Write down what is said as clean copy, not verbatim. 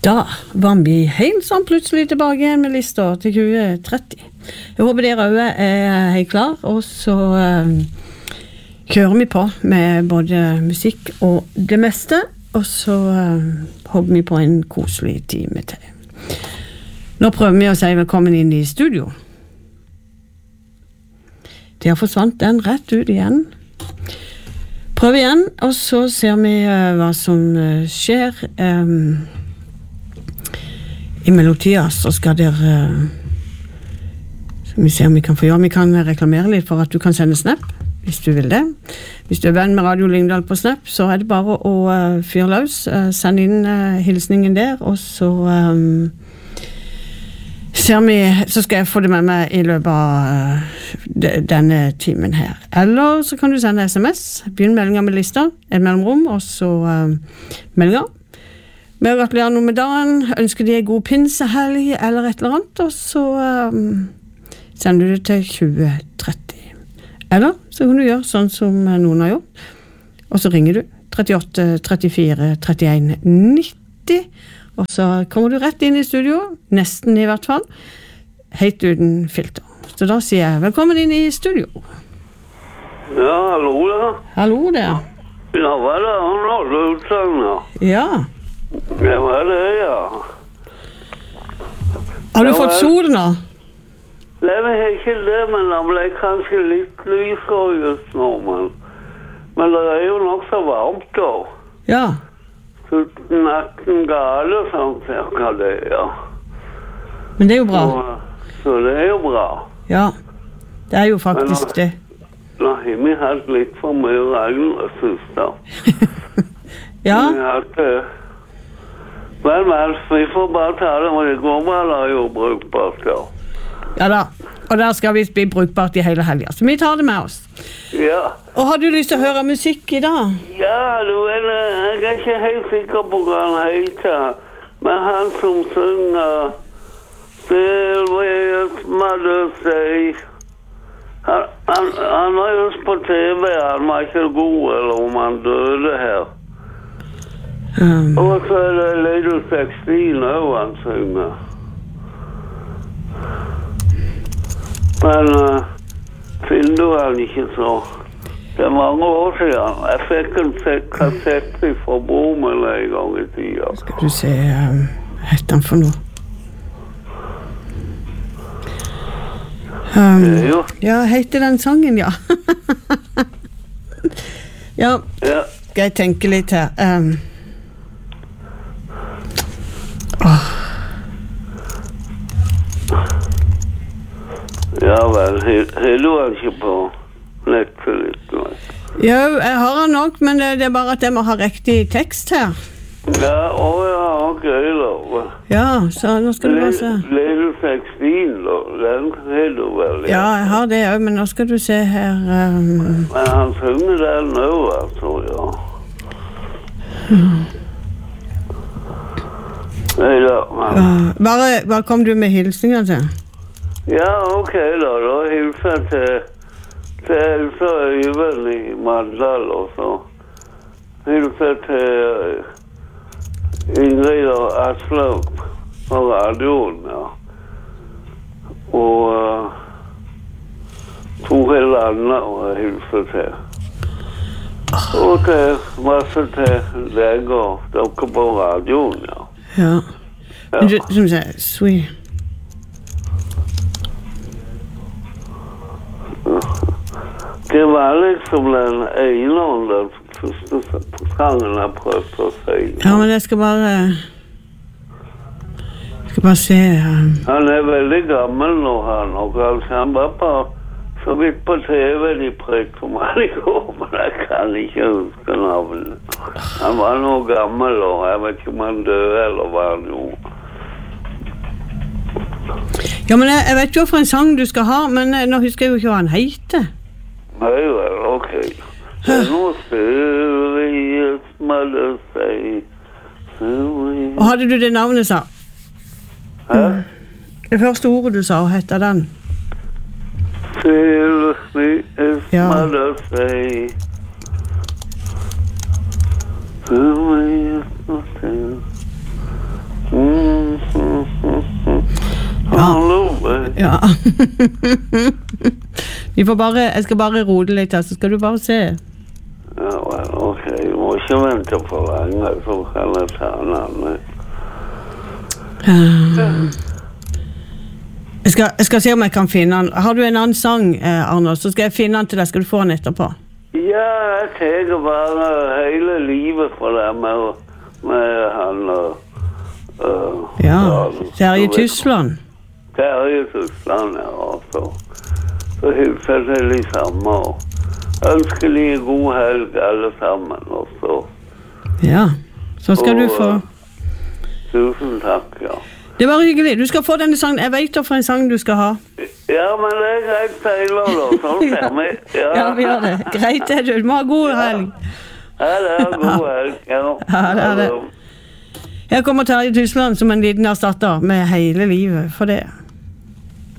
Da var vi helt sånn plutselig tilbake igjen med lista til 2030. Jeg håper dere også helt klar, og så kjører vi på med både musikk og det meste, og så håper vi på en koselig time til. Nå prøver vi å si velkommen inn i studio. Det har forsvant den rett ut igjen. Prøv igjen, og så ser vi hva som skjer. I Melodia så skal dere vi se om vi kan få gjøre. Vi kan reklamere litt for at du kan sende Snap hvis du vil det. Hvis du venn med Radio Lyngdal på Snap, så det bare å fyre løs, send inn hilsningen der, og så ser vi, så skal jeg få det med meg i løpet av denne timen her. Eller så kan du sende SMS, begynn meldinger med lista, et mellomrom, og så meldinger. Med å gratulere noe med dagen, ønsker de en god pinsehelg eller et eller annet, og så sender du det til 2030. Eller så kan du gjøre sånn som noen har gjort, og så ringer du 38 34 31 90, og så kommer du rett inn i studio, nesten i hvert fall, helt uten filter. Så da sier jeg velkommen inn i studio. Ja, hallo da. Hallo der. Ja, hva da? Han har utsagn da. Ja. Ja, hva det, ja? Har du fått sol nå? Nei, men ikke det, men det ble kanskje litt lysere just nå, men det jo nok så varmt da. Ja. 17-18 grader, sånn cirka det, ja. Men det jo bra. Så det jo bra. Ja, det jo faktisk det. Nå har vi hatt litt for mye regn, synes jeg. Ja. Men vi får bare ta det, men det går bare jo brukbart, ja. Ja da, og der skal vi bli brukbart i hele helgen, så vi tar det med oss. Ja. Og har du lyst til å høre musikk i dag? Ja, jeg ikke helt sikker på hva han heter, men han som synger Still with Mother Say, han var just på TV, han var ikke god, eller om han døde her. Og så det Little 16 også han synger. Men finner du han ikke så. Det mange år siden. Jeg fikk en kassett fra Bomel en gang i tida. Skal du se, heter han for noe? Ja, heter den sangen, ja. Ja, skal jeg tenke litt her. Ja vel, har du han ikke på Netflix? Jo, jeg har han nok, men det bare at jeg må ha riktig tekst her. Ja, ok da. Ja, så nå skal du bare se. Little 16 da, den har du vel? Ja, jeg har det også, men nå skal du se her. Men han synger den nå, altså, ja. Bare kom du med hilsninger til? Ja, ok da hilser til Elsa Øyvind i Mandal, og så hilser til Ingrid og Aslaug på radioen, ja. Og Tore Landa og hilser til. Og til masse til deg og dere på radioen, ja. Ja. Men du, som sier, sweet. Det var liksom den ene og den første sangen jeg prøvde å si. Ja, men jeg skal bare se. Han veldig gammel nå, han, og han var på så vidt på TV de prekte om han i går, men jeg kan ikke huske navnet. Han var noe gammel, og jeg vet ikke om han døde eller hva han gjorde. Ja, men jeg vet jo for en sang du skal ha, men nå husker jeg jo ikke hva han heter. Nei vel, ok. Nå ser vi et smalle seg. Og hadde du det navnet, sa? Hæ? Det første ordet du sa, hette den? Ser vi et smalle seg. Ja. Jeg skal bare rode litt her, så skal du bare se. Ja, vel, ok. Du må ikke vente for lenge, så kan jeg ta en annen. Jeg skal se om jeg kan finne den. Har du en annen sang, Arnold, så skal jeg finne den til deg. Skal du få den etterpå? Ja, jeg tenker bare hele livet for deg med han ja, Terje Tysland. Terje Tysland, ja, også. Så hilser det litt sammen, og ønsker de god helg alle sammen, også. Ja, så skal du få... Tusen takk, ja. Det var hyggelig. Du skal få denne sangen. Jeg vet da for en sang du skal ha. Ja, men det er greit, Taylor, da. Sånn ser vi. Ja, vi gjør det. Greit det, du. Du må ha god helg. Ja, det er god helg, ja. Ja, det er det. Her kommer Terje Tysland som en liten erstatter med hele livet for det.